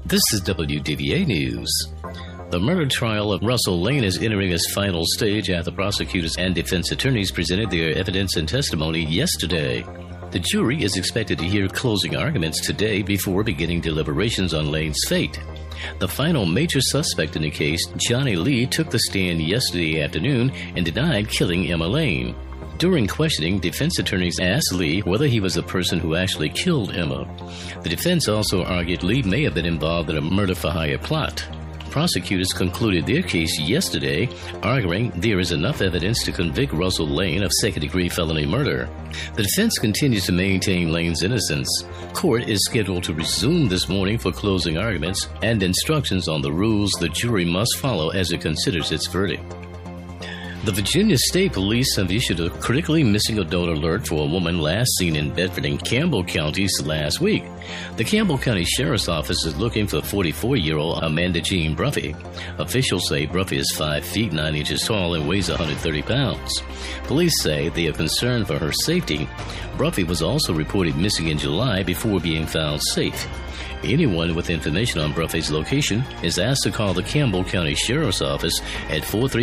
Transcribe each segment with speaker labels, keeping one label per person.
Speaker 1: This is WDVA News. The murder trial of Russell Lane is entering its final stage after prosecutors and defense attorneys presented their evidence and testimony yesterday. The jury is expected to hear closing arguments today before beginning deliberations on Lane's fate. The final major suspect in the case, Johnny Lee, took the stand yesterday afternoon and denied killing Emma Lane. During questioning, defense attorneys asked Lee whether he was the person who actually killed Emma. The defense also argued Lee may have been involved in a murder-for-hire plot. Prosecutors concluded their case yesterday, arguing there is enough evidence to convict Russell Lane of second-degree felony murder. The defense continues to maintain Lane's innocence. Court is scheduled to resume this morning for closing arguments and instructions on the rules the jury must follow as it considers its verdict. The Virginia State Police have issued a critically missing adult alert for a woman last seen in Bedford and Campbell counties last week. The Campbell County Sheriff's Office is looking for 44-year-old Amanda Jean Bruffy. Officials say Bruffy is 5 feet 9 inches tall and weighs 130 pounds. Police say they are concerned for her safety. Bruffy was also reported missing in July before being found safe. Anyone with information on Bruffy's location is asked to call the Campbell County Sheriff's Office at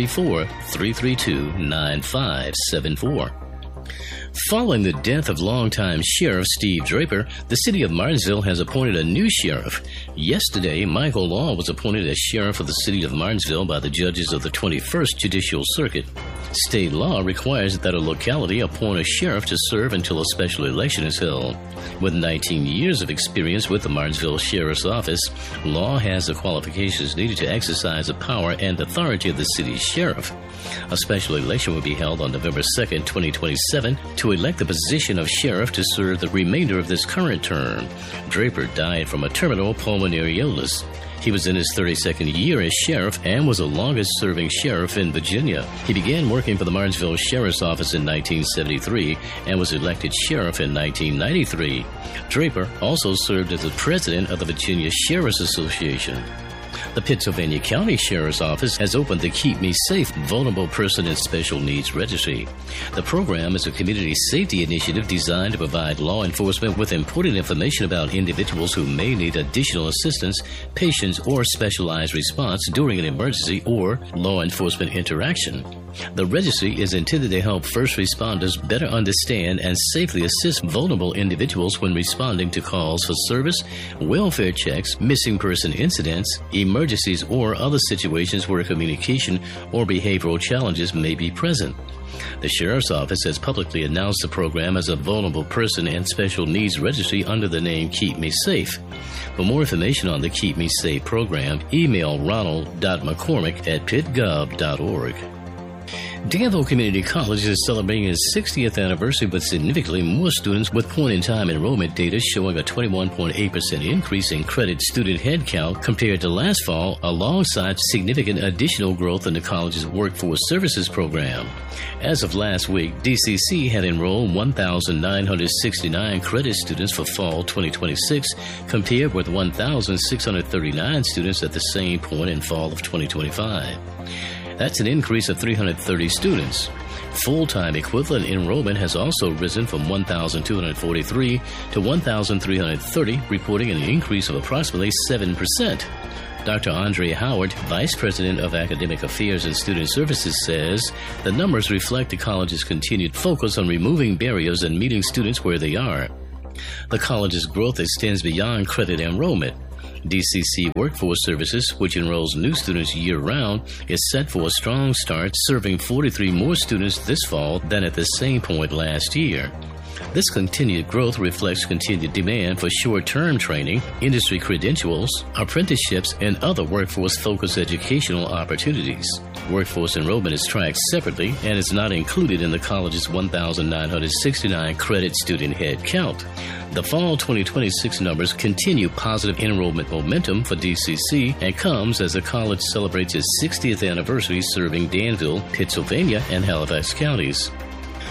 Speaker 1: 434-332-9574. Following the death of longtime Sheriff Steve Draper, the city of Martinsville has appointed a new sheriff. Yesterday, Michael Law was appointed as sheriff of the city of Martinsville by the judges of the 21st Judicial Circuit. State law requires that a locality appoint a sheriff to serve until a special election is held. With 19 years of experience with the Martinsville Sheriff's Office, Law has the qualifications needed to exercise the power and authority of the city's sheriff. A special election will be held on November 2, 2027, to elect the position of sheriff to serve the remainder of this current term. Draper died from a terminal pulmonary illness. He was in his 32nd year as sheriff and was the longest-serving sheriff in Virginia. He began working for the Martinsville Sheriff's Office in 1973 and was elected sheriff in 1993. Draper also served as the president of the Virginia Sheriff's Association. The Pittsylvania County Sheriff's Office has opened the Keep Me Safe Vulnerable Person and Special Needs Registry. The program is a community safety initiative designed to provide law enforcement with important information about individuals who may need additional assistance, patience, or specialized response during an emergency or law enforcement interaction. The registry is intended to help first responders better understand and safely assist vulnerable individuals when responding to calls for service, welfare checks, missing person incidents, emergencies, or other situations where communication or behavioral challenges may be present. The Sheriff's Office has publicly announced the program as a Vulnerable Person and Special Needs Registry under the name Keep Me Safe. For more information on the Keep Me Safe program, email ronald.mccormick@pittgov.org. Danville Community College is celebrating its 60th anniversary with significantly more students, with point-in-time enrollment data showing a 21.8% increase in credit student headcount compared to last fall, alongside significant additional growth in the college's workforce services program. As of last week, DCC had enrolled 1,969 credit students for fall 2026, compared with 1,639 students at the same point in fall of 2025. That's an increase of 330 students. Full-time equivalent enrollment has also risen from 1,243 to 1,330, reporting an increase of approximately 7%. Dr. Andre Howard, Vice President of Academic Affairs and Student Services, says the numbers reflect the college's continued focus on removing barriers and meeting students where they are. The college's growth extends beyond credit enrollment. DCC Workforce Services, which enrolls new students year-round, is set for a strong start, serving 43 more students this fall than at the same point last year. This continued growth reflects continued demand for short-term training, industry credentials, apprenticeships, and other workforce-focused educational opportunities. Workforce enrollment is tracked separately and is not included in the college's 1,969 credit student head count. The fall 2026 numbers continue positive enrollment momentum for DCC and comes as the college celebrates its 60th anniversary serving Danville, Pittsylvania, and Halifax counties.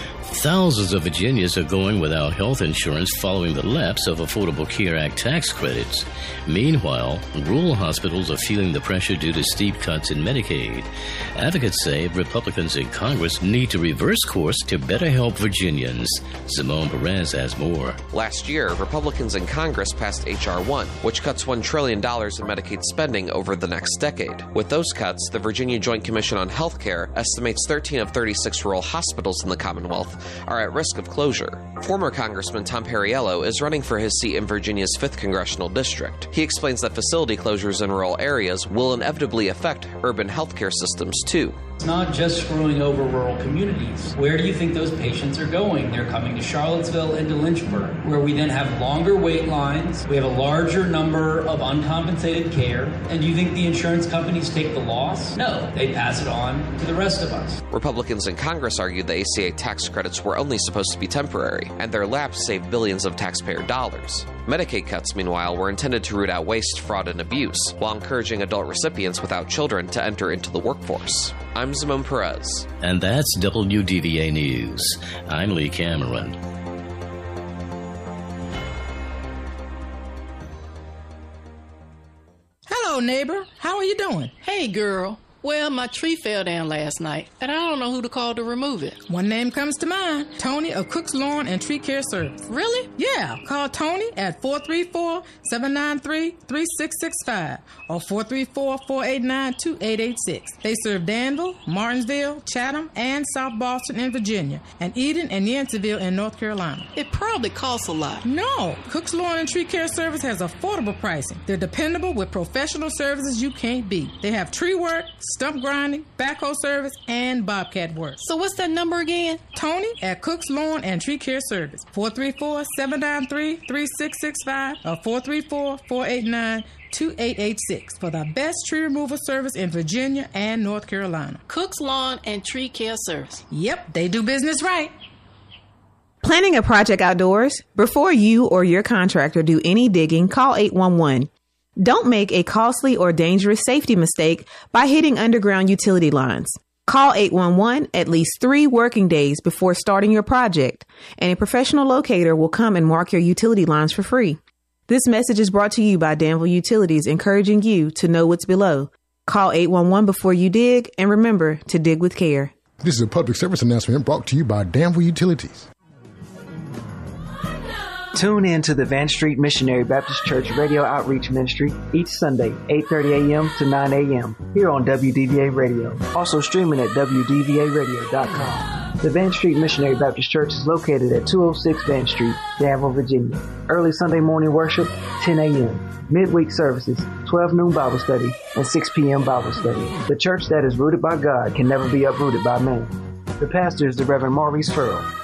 Speaker 1: Thousands of Virginians are going without health insurance following the lapse of Affordable Care Act tax credits. Meanwhile, rural hospitals are feeling the pressure due to steep cuts in Medicaid. Advocates say Republicans in Congress need to reverse course to better help Virginians. Simone Perez has more.
Speaker 2: Last year, Republicans in Congress passed H.R. 1, which cuts $1 trillion in Medicaid spending over the next decade. With those cuts, the Virginia Joint Commission on Health Care estimates 13 of 36 rural hospitals in the Commonwealth are at risk of closure. Former Congressman Tom Perriello is running for his seat in Virginia's 5th Congressional District. He explains that facility closures in rural areas will inevitably affect urban healthcare systems too.
Speaker 3: It's not just screwing over rural communities. Where do you think those patients are going? They're coming to Charlottesville and to Lynchburg, where we then have longer wait lines. We have a larger number of uncompensated care. And do you think the insurance companies take the loss? No, they pass it on to the rest of us.
Speaker 2: Republicans in Congress argued the ACA tax credits were only supposed to be temporary, and their lapse saved billions of taxpayer dollars. Medicaid cuts, meanwhile, were intended to root out waste, fraud, and abuse, while encouraging adult recipients without children to enter into the workforce. I'm Simone Perez.
Speaker 1: And that's WDVA News. I'm Lee Cameron.
Speaker 4: Hello, neighbor. How are you doing?
Speaker 5: Hey, girl. Well, my tree fell down last night, and I don't know who to call to remove it.
Speaker 4: One name comes to mind. Tony of Cook's Lawn and Tree Care Service.
Speaker 5: Really?
Speaker 4: Yeah. Call Tony at 434-793-3665 or 434-489-2886. They serve Danville, Martinsville, Chatham, and South Boston in Virginia, and Eden and Yanceyville in North Carolina.
Speaker 5: It probably costs a lot.
Speaker 4: No. Cook's Lawn and Tree Care Service has affordable pricing. They're dependable with professional services you can't beat. They have tree work, stump grinding, backhoe service, and bobcat work.
Speaker 5: So what's that number again?
Speaker 4: Tony at Cook's Lawn and Tree Care Service. 434-793-3665 or 434-489-2886 for the best tree removal service in Virginia and North Carolina.
Speaker 5: Cook's Lawn and Tree Care Service.
Speaker 4: Yep, they do business right.
Speaker 6: Planning a project outdoors? Before you or your contractor do any digging, call 811. Don't make a costly or dangerous safety mistake by hitting underground utility lines. Call 811 at least 3 working days before starting your project, and a professional locator will come and mark your utility lines for free. This message is brought to you by Danville Utilities, encouraging you to know what's below. Call 811 before you dig, and remember to dig with care.
Speaker 7: This is a public service announcement brought to you by Danville Utilities.
Speaker 8: Tune in to the Van Street Missionary Baptist Church Radio Outreach Ministry each Sunday, 8:30 a.m. to 9 a.m. here on WDVA Radio. Also streaming at WDVAradio.com. The Van Street Missionary Baptist Church is located at 206 Van Street, Danville, Virginia. Early Sunday morning worship, 10 a.m. Midweek services, 12 noon Bible study, and 6 p.m. Bible study. The church that is rooted by God can never be uprooted by man. The pastor is the Reverend Maurice Furrow.